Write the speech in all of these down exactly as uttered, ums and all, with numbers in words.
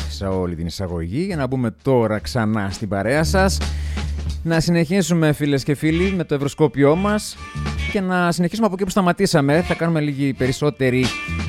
άφησα όλη την εισαγωγή για να μπούμε τώρα ξανά στην παρέα σας. Να συνεχίσουμε, φίλες και φίλοι, με το ευρωσκόπιό μας και να συνεχίσουμε από εκεί που σταματήσαμε. Θα κάνουμε λίγη περισσότερη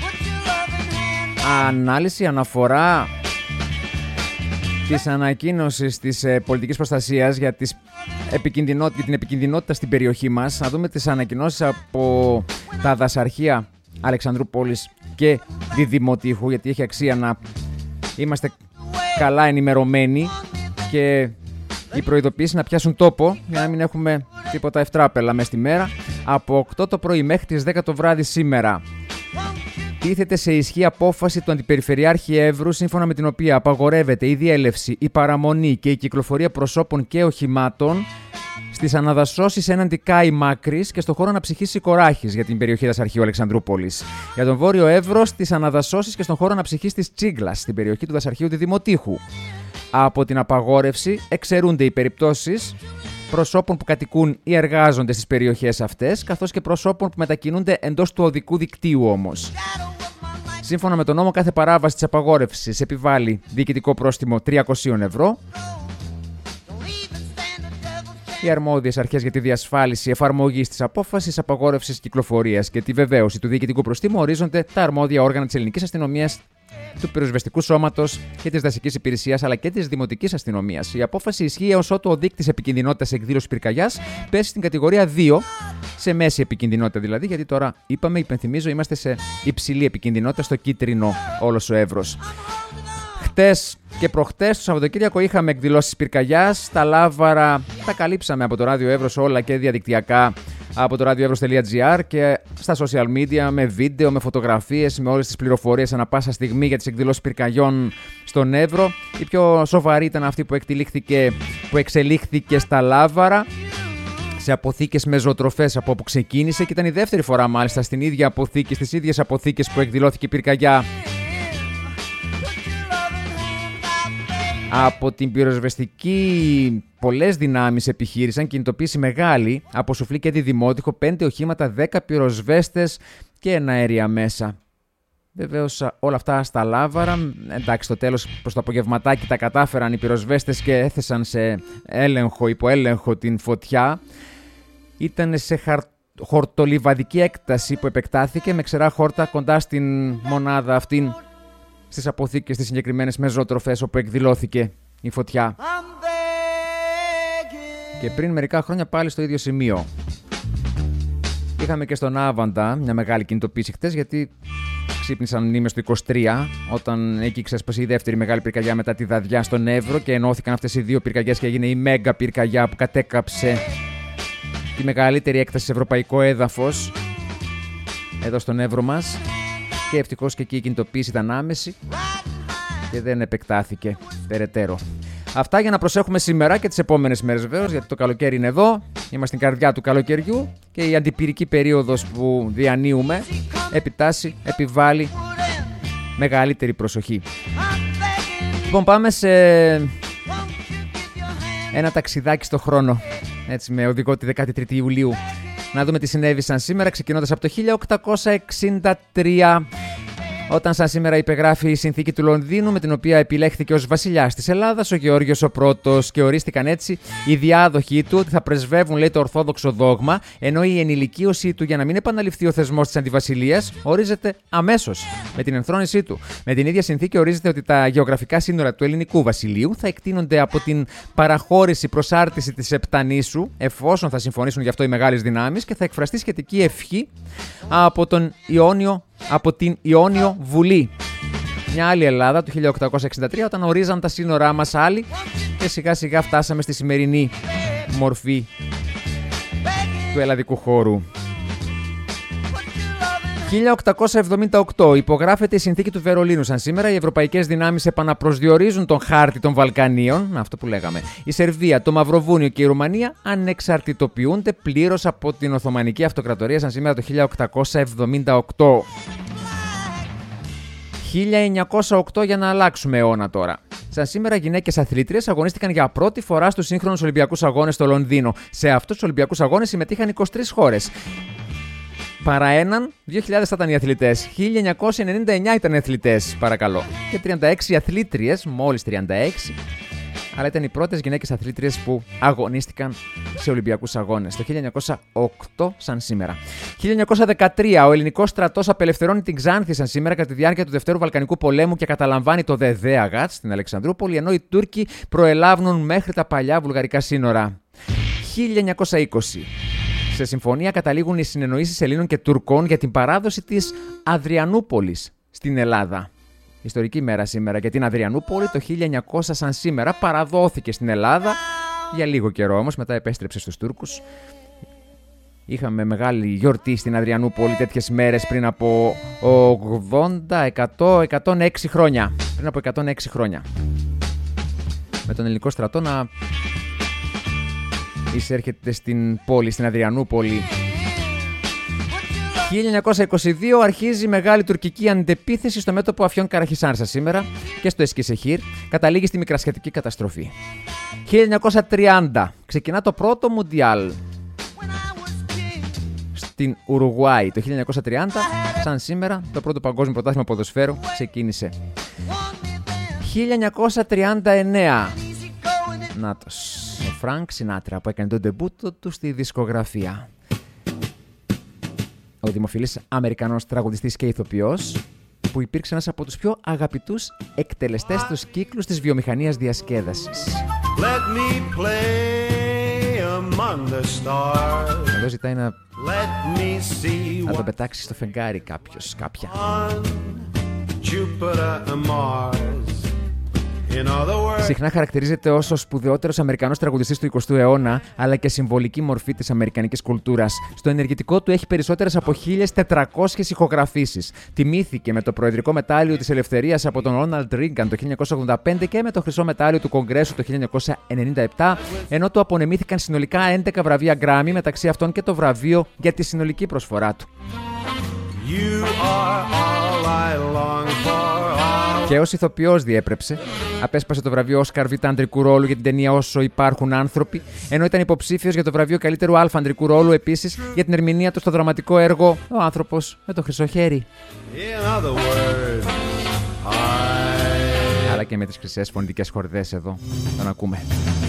ανάλυση, αναφορά της ανακοίνωσης της ε, πολιτικής προστασίας για, τις επικινδυνό... για την επικινδυνότητα στην περιοχή μας. Να δούμε τις ανακοινώσεις από τα δασαρχεία Αλεξανδρούπολης και Διδημοτήχου, γιατί έχει αξία να είμαστε καλά ενημερωμένοι και οι προειδοποιήσεις να πιάσουν τόπο για να μην έχουμε τίποτα ευτράπελα μες τη μέρα. Από οκτώ το πρωί μέχρι τις δέκα το βράδυ σήμερα τίθεται σε ισχύ απόφαση του Αντιπεριφερειάρχη Εύρου, σύμφωνα με την οποία απαγορεύεται η διέλευση, η παραμονή και η κυκλοφορία προσώπων και οχημάτων στις αναδασώσεις έναντι Κάη Μάκρης και στο χώρο αναψυχής Σικοράχης για την περιοχή Δασαρχείου Αλεξανδρούπολης. Για τον Βόρειο Εύρο στις αναδασώσεις και στον χώρο αναψυχής της Τσίγκλας στην περιοχή του Δασαρχείου Διδημοτήχου. Από την απαγόρευση εξαιρούνται οι περιπτώσεις προσώπων που κατοικούν ή εργάζονται στις περιοχές αυτές, καθώς και προσώπων που μετακινούνται εντός του οδικού δικτύου όμως. Σύμφωνα με τον νόμο, κάθε παράβαση της απαγόρευσης επιβάλλει διοικητικό πρόστιμο τριακόσια ευρώ. Οι αρμόδιες αρχές για τη διασφάλιση εφαρμογής της απόφασης απαγόρευσης κυκλοφορίας και τη βεβαίωση του διοικητικού προστίμου ορίζονται τα αρμόδια όργανα της ελληνικής αστυνομίας, του πυροσβεστικού σώματος και της δασικής υπηρεσίας, αλλά και της δημοτικής αστυνομίας. Η απόφαση ισχύει έως ότου ο δείκτης επικινδυνότητας εκδήλωσης πυρκαγιάς πέσει στην κατηγορία δύο, σε μέση επικινδυνότητα δηλαδή, γιατί τώρα είπαμε, υπενθυμίζω, είμαστε σε υψηλή επικινδυνότητα, στο κίτρινο όλος ο Εύρος. Χτες και προχτές, το Σαββατοκύριακο, είχαμε εκδηλώσεις πυρκαγιάς. Στα Λάβαρα τα καλύψαμε από το Ράδιο Εύρος όλα και διαδικτυακά από το radioevros τελεία gr και στα social media με βίντεο, με φωτογραφίες, με όλες τις πληροφορίες ανά πάσα στιγμή για τις εκδηλώσεις πυρκαγιών στον Εύρο. Η πιο σοβαρή ήταν αυτή που, που εξελίχθηκε στα Λάβαρα, σε αποθήκες με ζωοτροφές από όπου ξεκίνησε, και ήταν η δεύτερη φορά μάλιστα στην ίδια αποθήκη, στις ίδιες αποθήκες που εκδηλώθηκε η πυρκαγιά. Από την πυροσβεστική πολλές δυνάμεις επιχείρησαν, κινητοποίηση μεγάλη από Σουφλή και Διδημότυχο, πέντε οχήματα, δέκα πυροσβέστες και ένα αέρια μέσα. Βεβαίως όλα αυτά στα Λάβαρα. Εντάξει, στο τέλος προς το απογευματάκι τα κατάφεραν οι πυροσβέστες και έθεσαν σε έλεγχο, υπό έλεγχο την φωτιά. Ήταν σε χαρ... χορτολιβαδική έκταση που επεκτάθηκε με ξερά χόρτα κοντά στην μονάδα αυτήν, στις αποθήκες τις συγκεκριμένες με ζωοτροφές όπου εκδηλώθηκε η φωτιά. Και πριν μερικά χρόνια πάλι στο ίδιο σημείο. Είχαμε και στον Άβαντα μια μεγάλη κινητοποίηση χτες, γιατί ξύπνησαν μνήμες του είκοσι τρία, όταν εκεί ξέσπασε η δεύτερη μεγάλη πυρκαγιά μετά τη Δαδιά στον Εύρο και ενώθηκαν αυτές οι δύο πυρκαγιές και έγινε η μέγα πυρκαγιά που κατέκαψε τη μεγαλύτερη έκταση σε ευρωπαϊκό έδαφος εδώ στον Εύρο μας. Και ευτυχώς και εκεί η κινητοποίηση ήταν άμεση και δεν επεκτάθηκε περαιτέρω. Αυτά για να προσέχουμε σήμερα και τις επόμενες μέρες βεβαίως, γιατί το καλοκαίρι είναι εδώ, είμαστε στην καρδιά του καλοκαιριού και η αντιπυρική περίοδος που διανύουμε επιτάσσει, επιβάλλει μεγαλύτερη προσοχή. Λοιπόν, πάμε σε ένα ταξιδάκι στο χρόνο, έτσι, με οδηγό τη δεκάτη τρίτη Ιουλίου. Να δούμε τι συνέβησαν σήμερα, ξεκινώντας από το χίλια οκτακόσια εξήντα τρία, όταν σαν σήμερα υπεγράφει η συνθήκη του Λονδίνου, με την οποία επιλέχθηκε ως βασιλιάς της Ελλάδας ο Γεώργιος ο Πρώτος, και ορίστηκαν έτσι οι διάδοχοι του ότι θα πρεσβεύουν, λέει, το ορθόδοξο δόγμα, ενώ η ενηλικίωσή του, για να μην επαναληφθεί ο θεσμός της αντιβασιλείας, ορίζεται αμέσως με την ενθρόνησή του. Με την ίδια συνθήκη ορίζεται ότι τα γεωγραφικά σύνορα του ελληνικού βασιλείου θα εκτείνονται από την παραχώρηση προσάρτηση της Επτανήσου, εφόσον θα συμφωνήσουν γι' αυτό οι μεγάλες δυνάμεις, και θα εκφραστεί σχετική ευχή από τον Ιόνιο από την Ιόνιο Βουλή. Μια άλλη Ελλάδα του χίλια οκτακόσια εξήντα τρία, όταν ορίζαν τα σύνορά μας άλλοι και σιγά σιγά φτάσαμε στη σημερινή μορφή του ελλαδικού χώρου. χίλια οκτακόσια εβδομήντα οκτώ υπογράφεται η συνθήκη του Βερολίνου. Σαν σήμερα, οι ευρωπαϊκές δυνάμεις επαναπροσδιορίζουν τον χάρτη των Βαλκανίων, αυτό που λέγαμε. Η Σερβία, το Μαυροβούνιο και η Ρουμανία ανεξαρτητοποιούνται πλήρως από την Οθωμανική Αυτοκρατορία, σαν σήμερα το χίλια οκτακόσια εβδομήντα οκτώ. χίλια εννιακόσια οκτώ, για να αλλάξουμε αιώνα τώρα. Σαν σήμερα, γυναίκες αθλήτριες αγωνίστηκαν για πρώτη φορά στους σύγχρονους Ολυμπιακούς Αγώνες στο Λονδίνο. Σε αυτούς τους Ολυμπιακούς Αγώνες συμμετείχαν είκοσι τρεις χώρες. Παρά έναν, δύο χιλιάδες θα ήταν οι αθλητές. χίλια εννιακόσια ενενήντα εννιά ήταν οι αθλητές, παρακαλώ. Και τριάντα έξι αθλήτριες, μόλις τριάντα έξι. Αλλά ήταν οι πρώτες γυναίκες αθλήτριες που αγωνίστηκαν σε Ολυμπιακούς Αγώνες. Το χίλια εννιακόσια οκτώ, σαν σήμερα. χίλια εννιακόσια δεκατρία, ο ελληνικός στρατός απελευθερώνει την Ξάνθη σαν σήμερα κατά τη διάρκεια του Δευτέρου Βαλκανικού Πολέμου και καταλαμβάνει το Δεδέαγατ στην Αλεξανδρούπολη, ενώ οι Τούρκοι προελάβουν μέχρι τα παλιά βουλγαρικά σύνορα. χίλια εννιακόσια είκοσι. Σε συμφωνία καταλήγουν οι συνεννοήσεις Ελλήνων και Τουρκών για την παράδοση της Αδριανούπολης στην Ελλάδα. Ιστορική μέρα σήμερα για την Αδριανούπολη, το χίλια εννιακόσια σαν σήμερα παραδόθηκε στην Ελλάδα για λίγο καιρό όμως, μετά επέστρεψε στους Τούρκους. Είχαμε μεγάλη γιορτή στην Αδριανούπολη τέτοιες μέρες πριν από ογδόντα, εκατό, εκατόν έξι χρόνια. Πριν από εκατόν έξι χρόνια. Με τον ελληνικό στρατό να εισέρχεται στην πόλη, στην Αδριανούπολη. χίλια εννιακόσια είκοσι δύο αρχίζει μεγάλη τουρκική αντεπίθεση στο μέτωπο Αφιών Καραχισάρσα σήμερα και στο Εσκισεχήρ, καταλήγει στη μικρασιατική καταστροφή. χίλια εννιακόσια τριάντα ξεκινά το πρώτο Μουντιάλ στην Ουρουγουάη. Το χίλια εννιακόσια τριάντα, σαν σήμερα, το πρώτο παγκόσμιο πρωτάθλημα ποδοσφαίρου ξεκίνησε. χίλια εννιακόσια τριάντα εννέα. Νάτος, ο Φρανκ Σινάτρα που έκανε τον ντεμπούτο του στη δισκογραφία. Ο δημοφιλής Αμερικανός τραγουδιστής και ηθοποιός που υπήρξε ένας από τους πιο αγαπητούς εκτελεστές στους κύκλους της βιομηχανίας διασκέδασης. Εδώ ζητάει να, να το πετάξει στο φεγγάρι κάποιος, κάποια. Συχνά χαρακτηρίζεται ως ο σπουδαιότερος Αμερικανός τραγουδιστής του εικοστού αιώνα, αλλά και συμβολική μορφή της αμερικανικής κουλτούρας. Στο ενεργητικό του έχει περισσότερες από χίλιες τετρακόσιες ηχογραφήσεις. Τιμήθηκε με το Προεδρικό Μετάλλιο της Ελευθερίας από τον Ρόναλντ Ρίγκαν το χίλια εννιακόσια ογδόντα πέντε και με το Χρυσό Μετάλλιο του Κογκρέσου το χίλια εννιακόσια ενενήντα επτά, ενώ του απονεμήθηκαν συνολικά έντεκα βραβεία Γκράμι, μεταξύ αυτών και το βραβείο για τη συνολική προσφορά του. Και ως ηθοποιός διέπρεψε. Απέσπασε το βραβείο Όσκαρ Β' ανδρικού ρόλου για την ταινία Όσο υπάρχουν άνθρωποι, ενώ ήταν υποψήφιος για το βραβείο καλύτερου Α ανδρικού ρόλου επίσης για την ερμηνεία του στο δραματικό έργο Ο άνθρωπος με το χρυσό χέρι. Words, I... Αλλά και με τις χρυσές φωνητικές χορδές εδώ. Τον ακούμε.